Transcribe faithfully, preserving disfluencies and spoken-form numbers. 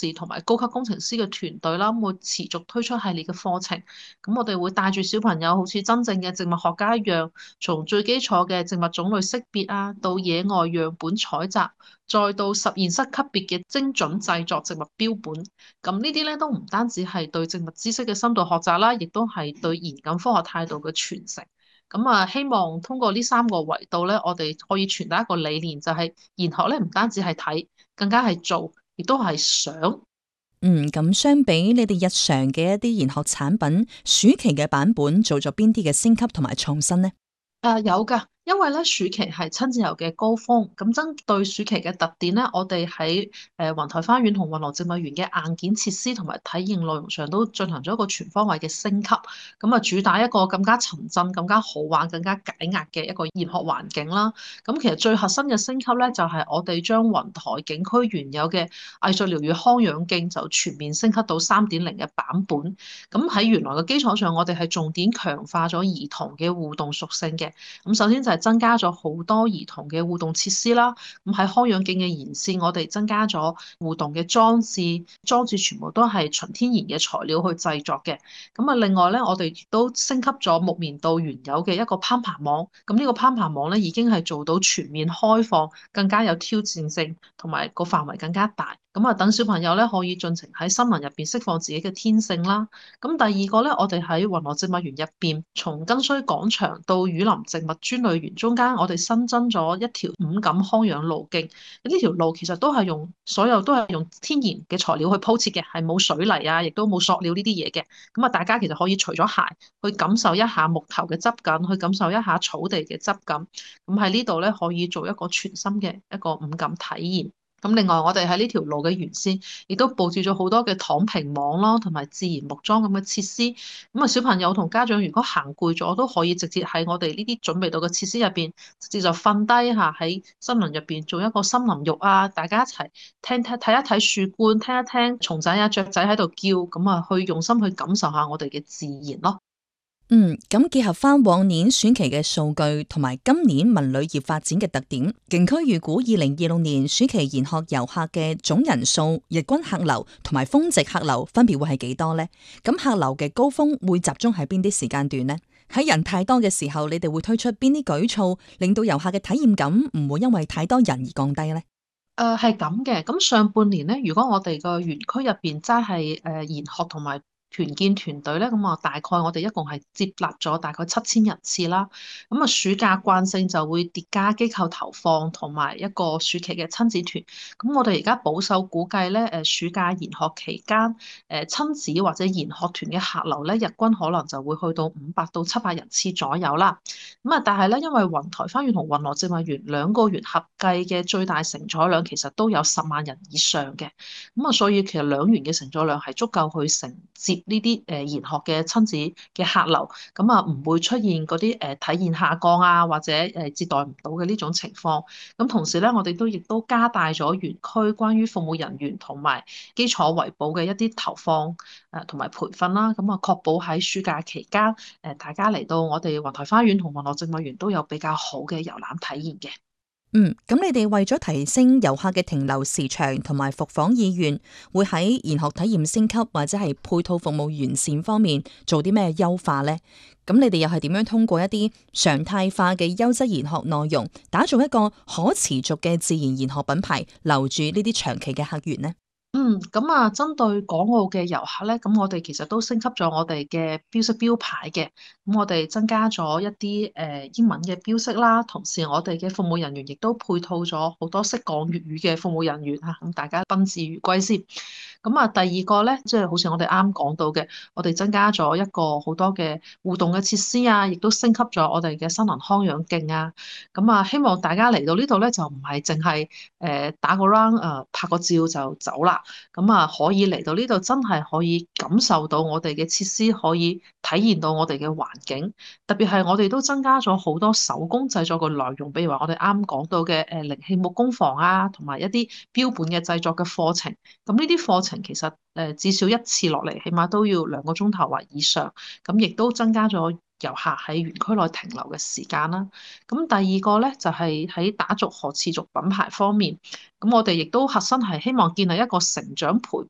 士同埋高級工程師嘅團隊啦，會持續推出系列嘅課程。咁我哋會帶住小朋友，好似真正嘅植物學家一樣，從最基礎嘅植物種類識別啊，到野外樣本採集，再到實驗室級別嘅精準製作植物標本。咁呢啲咧都唔單止係對植物知識嘅深度學習啦，亦都係對嚴謹科學態度嘅傳承。咁啊，希望通過呢三個維度咧，我哋可以傳達一個理念，就係研學咧唔單止係睇，更加係做，亦都係想。 嗯，咁相比你哋日常嘅一啲研學產品，暑期嘅版本做咗邊啲嘅升級同埋創新呢？ 誒、呃、有㗎，因為咧暑期係親子遊嘅高峰，咁針對暑期嘅特點咧，我哋喺誒雲台花園同雲羅植物園嘅硬件設施同埋體驗內容上都進行咗一個全方位嘅升級，咁啊主打一個更加沉浸、更加好玩、更加解壓嘅一個研學環境啦。咁其實最核心嘅升級咧，就係、是、我哋將雲台景區原有嘅藝術療癒康養徑就全面升級到三點零嘅版本。咁喺原來嘅基礎上，我哋係重點強化咗兒童嘅互動屬性嘅。咁首先就係增加咗好多兒童嘅互動設施啦。咁喺康養徑嘅沿線，我哋增加咗互動嘅裝置，裝置全部都係純天然嘅材料去製作嘅。咁啊，另外咧，我哋亦都升級咗木棉道原有嘅一個攀爬網。咁呢個攀爬網咧，已經係做到全面開放，更加有挑戰性，同埋個範圍更加大。咁啊，等小朋友咧可以盡情喺森林入邊釋放自己嘅天性啦。咁第二個咧，我哋喺雲羅植物園入邊，從根須廣場到雨林植物專類園中間，我哋新增咗一條五感康養路徑。呢條路其實都係用所有都係用天然嘅材料去鋪設嘅，係冇水泥啊，亦都冇塑料呢啲嘢嘅。咁啊，大家其實可以除咗鞋，去感受一下木頭嘅質感，去感受一下草地嘅質感。咁喺呢度咧，可以做一個全新嘅一個五感體驗。咁另外，我哋喺呢條路嘅沿線，亦都佈置咗好多嘅躺平網咯，同埋自然木樁咁嘅設施。咁啊，小朋友同家長如果行攰咗，都可以直接喺我哋呢啲準備到嘅設施入邊，直接就瞓低下喺森林入邊做一個森林浴啊！大家一齊聽聽睇一睇樹冠，聽一聽蟲仔啊雀仔喺度叫，咁啊去用心去感受下我哋嘅自然咯。 嗯，咁結合翻往年暑期嘅數據同埋今年文旅業發展嘅特點，景區預估二零二六年暑期研學遊客嘅總人數、日均客流同埋峰值客流分別會係幾多呢？咁客流嘅高峰會集中喺邊啲時間段呢？喺人太多嘅時候，你哋會推出邊啲舉措，令到遊客嘅體驗感唔會因為太多人而降低呢？ 誒係咁嘅，咁上半年咧，如果我哋個園區入邊齋係誒研學同埋團建團隊咧，咁啊大概我哋一共係接納咗大概七千人次啦。咁啊暑假慣性就會疊加機構投放同埋一個暑期嘅親子團。咁我哋而家保守估計咧，誒暑假研學期間誒親子或者研學團嘅客流咧，日均可能就會去到五百到七百人次左右啦。咁啊，但係咧，因為雲台花園同雲羅植物園兩個園合計嘅最大承載量其實都有十萬人以上嘅。咁啊，所以其實兩園嘅承載量係足夠去承接呢啲誒研學嘅親子嘅客流，咁啊唔會出現嗰啲誒體驗下降啊，或者誒接待唔到嘅呢種情況。咁同時咧，我哋都亦都加大咗園區關於服務人員同埋基礎維保嘅一啲投放誒同埋培訓啦，咁啊確保喺暑假期間誒大家嚟到我哋雲台花園同雲羅植物園都有比較好嘅遊覽體驗嘅。 嗯，咁你哋為咗提升遊客嘅停留時長同埋復訪意願，會喺研學體驗升級或者係配套服務完善方面做啲咩優化呢？咁你哋又係點樣通過一啲常態化嘅優質研學內容，打造一個可持續嘅自然研學品牌，留住呢啲長期嘅客源呢？ 嗯，咁啊，針對港澳嘅遊客咧，咁我哋其實都升級咗我哋嘅標識標牌嘅，咁我哋增加咗一啲誒、呃、英文嘅標識啦，同時我哋嘅服務人員亦都配套咗好多識講粵語嘅服務人員嚇，咁大家賓至如歸先。咁啊，第二個咧，即係好似我哋啱講到嘅，我哋增加咗一個好多嘅互動嘅設施啊，亦都升級咗我哋嘅森林康養徑啊。咁啊，希望大家嚟到呢度咧，就唔係淨係誒打個 round 誒拍個照就走啦。咁啊，可以嚟到呢度真係可以感受到我哋嘅設施，可以體驗到我哋嘅環境。特別係我哋都增加咗好多手工製作嘅內容，比如話我哋啱講到嘅誒靈氣木工房啊，同埋一啲標本嘅製作嘅課程。咁呢啲課程其實誒至少一次落嚟，起碼都要兩個鐘頭或以上。咁亦都增加咗遊客喺園區內停留嘅時間啦。咁第二個咧就係喺打造可持續品牌方面，咁我哋亦都核心係希望建立一個成長陪